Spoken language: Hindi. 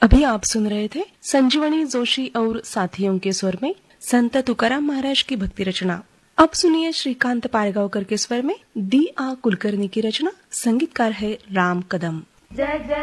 अभी आप सुन रहे थे संजीवनी जोशी और साथियों के स्वर में संत तुकाराम महाराज की भक्ति रचना। अब सुनिए श्रीकांत पारगांवकर के स्वर में दी आ कुलकर्णी की रचना। संगीतकार है राम कदम। जय जय